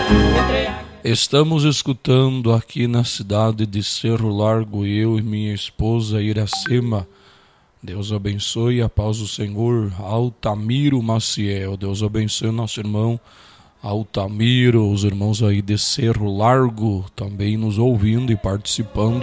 Estamos escutando aqui na cidade de Cerro Largo, eu e minha esposa Iracema. Deus abençoe, a paz do Senhor. Altamiro Maciel, Deus abençoe nosso irmão Altamiro, os irmãos aí de Cerro Largo também nos ouvindo e participando